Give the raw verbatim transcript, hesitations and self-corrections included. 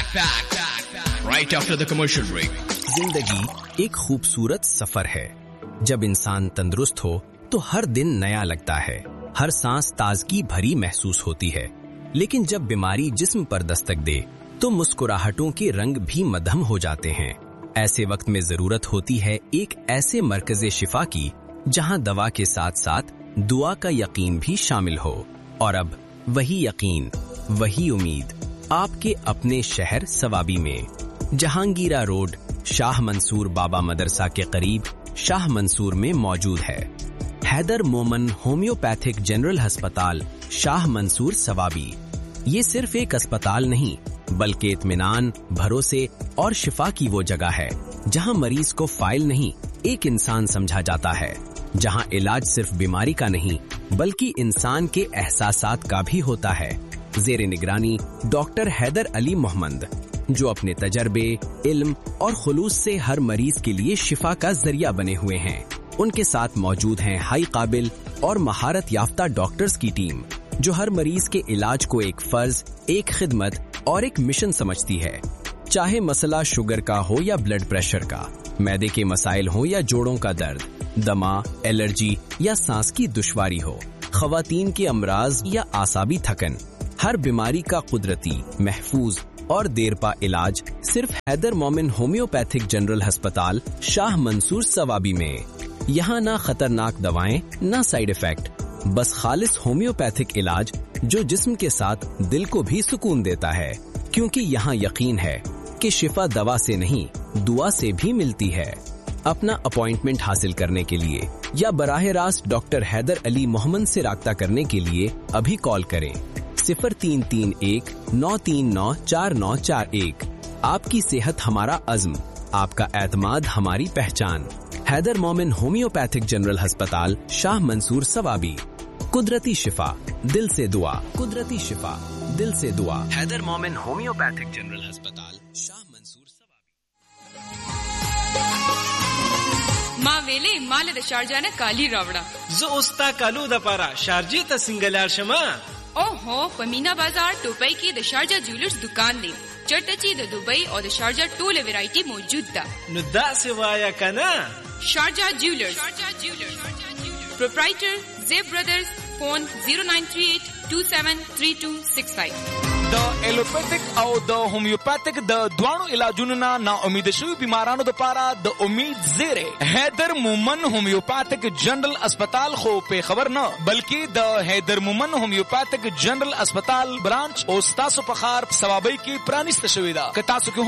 Right after the commercial break. जिंदगी एक खूबसूरत सफर है. जब इंसान तंदुरुस्त हो तो हर दिन नया लगता है. हर सांस ताजगी भरी महसूस होती है. लेकिन जब बीमारी जिस्म पर दस्तक दे तो मुस्कुराहटों के रंग भी मध्यम हो जाते हैं. ऐसे वक्त में जरूरत होती है एक ऐसे मरकज़े शिफा की जहां दवा के साथ साथ दुआ का यकीन भी शामिल हो. और अब वही यकीन, वही उम्मीद आपके अपने शहर सवाबी में. जहांगीरा रोड, शाह मंसूर बाबा मदरसा के करीब शाह मंसूर में मौजूद है. हैदर मोमन होम्योपैथिक जनरल अस्पताल, शाह मंसूर सवाबी. ये सिर्फ एक अस्पताल नहीं बल्कि इत्मीनान, भरोसे और शिफा की वो जगह है जहां मरीज को फाइल नहीं एक इंसान समझा जाता है. जहां इलाज सिर्फ बीमारी का नहीं बल्कि इंसान के एहसासात का भी होता है. ज़ेरे निगरानी डॉक्टर हैदर अली मोहम्मद, जो अपने तजर्बे, इल्म और खुलूस से हर मरीज के लिए शिफा का जरिया बने हुए हैं. उनके साथ मौजूद हैं हाई काबिल और महारत याफ्ता डॉक्टर्स की टीम, जो हर मरीज के इलाज को एक फर्ज, एक खिदमत और एक मिशन समझती है. चाहे मसला शुगर का हो या ब्लड प्रेशर का, मैदे के मसाइल हो या जोड़ों का दर्द, दमा, एलर्जी या सांस की दुश्वारी हो, खवातीन के अमराज या आसाबी थकन, हर बीमारी का कुदरती, महफूज और देरपा इलाज सिर्फ हैदर मोमिन होम्योपैथिक जनरल अस्पताल, शाह मंसूर सवाबी में. यहाँ ना खतरनाक दवाएं, ना साइड इफेक्ट, बस खालिस होम्योपैथिक इलाज जो जिस्म के साथ दिल को भी सुकून देता है. क्योंकि यहाँ यकीन है कि शिफा दवा से नहीं दुआ से भी मिलती है. अपना अपॉइंटमेंट हासिल करने के लिए या बराह रास्त डॉक्टर हैदर अली मोहम्मद से राब्ता करने के लिए अभी कॉल करें सिफर तीन तीन एक नौ तीन नौ चार नौ चार एक. आपकी सेहत हमारा अज़्म, आपका एतमाद हमारी पहचान. हैदर मोमिन होम्योपैथिक जनरल अस्पताल, शाह मंसूर सवाबी. कुदरती शिफा, दिल से दुआ. कुदरती शिफा, दिल से दुआ. हैदर मोमिन होम्योपैथिक जनरल अस्पताल, शाह मंसूर सवाबी. माँ वेले माल द शारजाना काली रावड़ा जो उस्ता कालू द पारा शारजी त सिंगलार शमा. ओहो पमीना बाजार टोपई की द शारजा ज्वेलर्स दुकान दे चटची द दुबई और द शारजा टोल वैरायटी मौजूद दा. नुदा से वाया कना Sharjah jewellers. Sharjah jewellers proprietor जेब brothers. Phone zero nine three eight two seven three two six five. د एलोपैथिक او د होम्योपैथिक د دوانو علاجونو نه نا امید شوی بیمارانو د پاره د امید زیره حیدر مومن ہومیوپیتھک جنرل اسپتال خو په خبر نه بلکې د حیدر مومن ہومیوپیتھک جنرل اسپتال برانچ او تاسو په خار ثوابي کې پرانیست شوی دا که تاسو